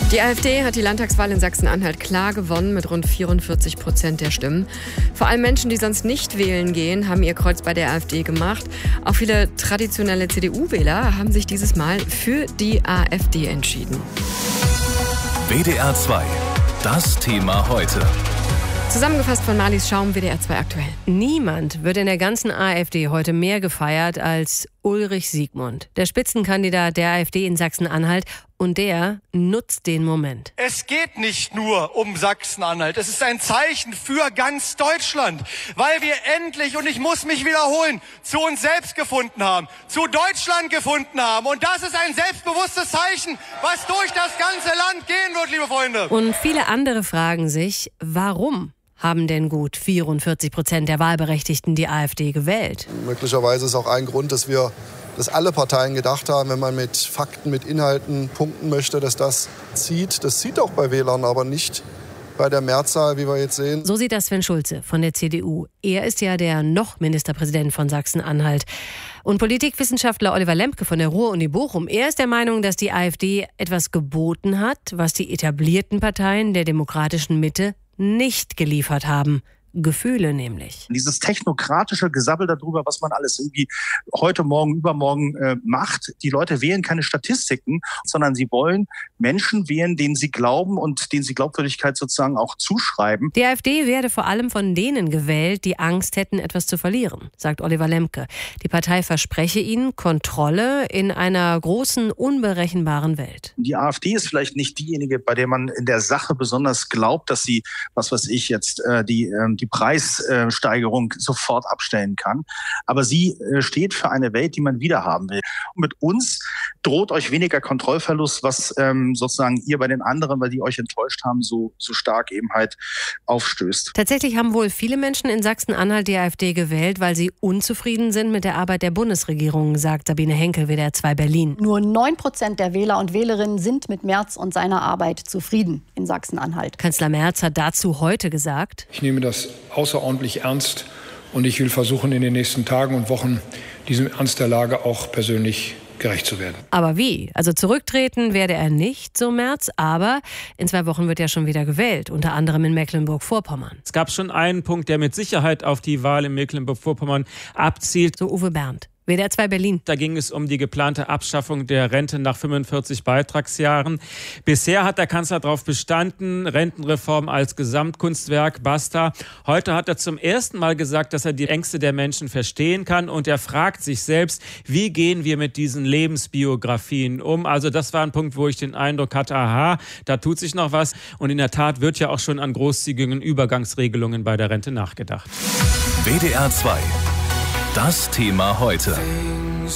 Die AfD hat die Landtagswahl in Sachsen-Anhalt klar gewonnen mit rund 44% der Stimmen. Vor allem Menschen, die sonst nicht wählen gehen, haben ihr Kreuz bei der AfD gemacht. Auch viele traditionelle CDU-Wähler haben sich dieses Mal für die AfD entschieden. WDR 2. Das Thema heute. Zusammengefasst von Marlies Schaum, WDR 2 aktuell. Niemand wird in der ganzen AfD heute mehr gefeiert als Ulrich Siegmund, der Spitzenkandidat der AfD in Sachsen-Anhalt. Und der nutzt den Moment. Es geht nicht nur um Sachsen-Anhalt. Es ist ein Zeichen für ganz Deutschland, weil wir endlich, und ich muss mich wiederholen, zu uns selbst gefunden haben, zu Deutschland gefunden haben. Und das ist ein selbstbewusstes Zeichen, was durch das ganze Land gehen wird, liebe Freunde. Und viele andere fragen sich, warum haben denn gut 44% der Wahlberechtigten die AfD gewählt? Möglicherweise ist auch ein Grund, dass alle Parteien gedacht haben, wenn man mit Fakten, mit Inhalten punkten möchte, dass das zieht. Das zieht auch bei Wählern, aber nicht bei der Mehrzahl, wie wir jetzt sehen. So sieht das Sven Schulze von der CDU. Er ist ja der noch Ministerpräsident von Sachsen-Anhalt. Und Politikwissenschaftler Oliver Lembke von der Ruhr-Uni Bochum, er ist der Meinung, dass die AfD etwas geboten hat, was die etablierten Parteien der demokratischen Mitte nicht geliefert haben. Gefühle nämlich. Dieses technokratische Gesabbel darüber, was man alles irgendwie heute, morgen, übermorgen macht. Die Leute wählen keine Statistiken, sondern sie wollen Menschen wählen, denen sie glauben und denen sie Glaubwürdigkeit sozusagen auch zuschreiben. Die AfD werde vor allem von denen gewählt, die Angst hätten, etwas zu verlieren, sagt Oliver Lembke. Die Partei verspreche ihnen Kontrolle in einer großen, unberechenbaren Welt. Die AfD ist vielleicht nicht diejenige, bei der man in der Sache besonders glaubt, dass sie, die Preissteigerung sofort abstellen kann. Aber sie steht für eine Welt, die man wieder haben will. Und mit uns droht euch weniger Kontrollverlust, was sozusagen ihr bei den anderen, weil die euch enttäuscht haben, so stark eben halt aufstößt. Tatsächlich haben wohl viele Menschen in Sachsen-Anhalt die AfD gewählt, weil sie unzufrieden sind mit der Arbeit der Bundesregierung, sagt Sabine Henkel, WDR 2 Berlin. Nur 9% der Wähler und Wählerinnen sind mit Merz und seiner Arbeit zufrieden in Sachsen-Anhalt. Kanzler Merz hat dazu heute gesagt: Ich nehme das außerordentlich ernst und ich will versuchen, in den nächsten Tagen und Wochen diesem Ernst der Lage auch persönlich gerecht zu werden. Aber wie? Also zurücktreten werde er nicht, so Merz, aber in 2 Wochen wird ja schon wieder gewählt, unter anderem in Mecklenburg-Vorpommern. Es gab schon einen Punkt, der mit Sicherheit auf die Wahl in Mecklenburg-Vorpommern abzielt. So Uwe Berndt. WDR 2 Berlin. Da ging es um die geplante Abschaffung der Rente nach 45 Beitragsjahren. Bisher hat der Kanzler darauf bestanden, Rentenreform als Gesamtkunstwerk, basta. Heute hat er zum ersten Mal gesagt, dass er die Ängste der Menschen verstehen kann. Und er fragt sich selbst, wie gehen wir mit diesen Lebensbiografien um? Also das war ein Punkt, wo ich den Eindruck hatte, aha, da tut sich noch was. Und in der Tat wird ja auch schon an großzügigen Übergangsregelungen bei der Rente nachgedacht. WDR 2. Das Thema heute.